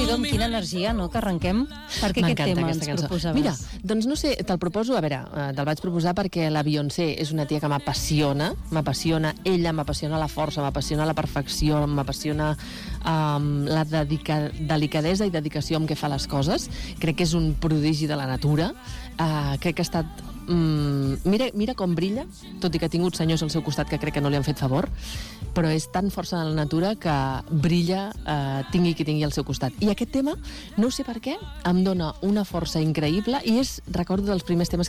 Digue amb quina energia, no?, que arrenquem. Per què aquest tema ens proposaves? Mira, doncs no sé, te'l proposo, a veure, te'l vaig proposar perquè la Beyoncé és una tia que m'apassiona ella, m'apassiona la força, m'apassiona la perfecció, m'apassiona la delicadesa i dedicació amb què fa les coses. Crec que és un prodigi de la natura. Crec que ha estat... Mira com brilla, tot i que ha tingut senyors al seu costat que crec que no li han fet favor, però és tan força de la natura que brilla, tingui qui tingui al seu costat. I aquest tema, no sé per què, em dona una força increïble i és, recordo, dels primers temes